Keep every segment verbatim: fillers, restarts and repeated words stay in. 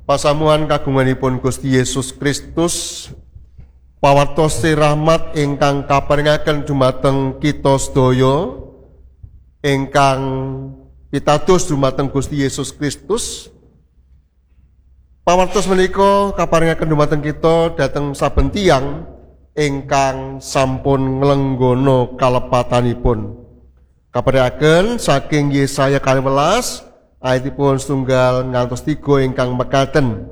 Pasamuhan kagunganipun Gusti Yesus Kristus, pawartosi rahmat ingkang kaparingaken dumateng kita sedaya, ingkang pitados dumateng Gusti Yesus Kristus. Pawartos menika kaparingaken dumateng kita dhateng saben tiyang ingkang sampun nglenggono kalepatanipun. Kaparingaken saking Yesaya kalih welas ayatipun setunggal ngantos tiga ingkang mekaten.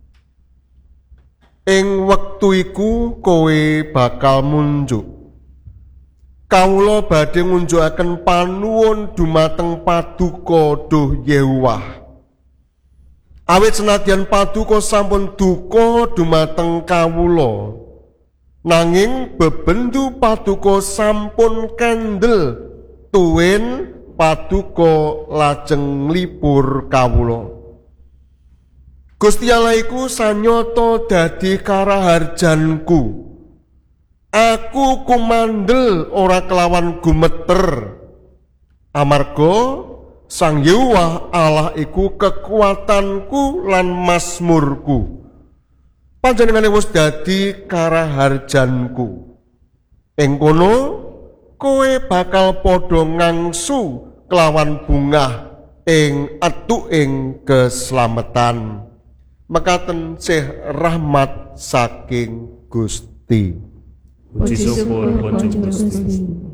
Ing wektu iku kowe bakal munjuk. Kawula badhe ngunjukaken panuwun dumateng paduka Duh Yehowah. Awit senadyan paduka sampun duka dumateng kawula, nanging bebendu paduka sampun kendel tuwin paduka lajeng nglipur kawula. Gusti Allah iku sanyata dadi karaharjanku. Aku kumandel ora kelawan gumeter, amarga Sang Yehowah Allah iku kekuatanku lan masmurku. Panjenengane wis dadi karaharjanku. Ing kono kowe bakal padha ngangsu kelawan bungah ing atuking keslametan. Mekaten sih rahmat saking Gusti. Puji syukur Gusti.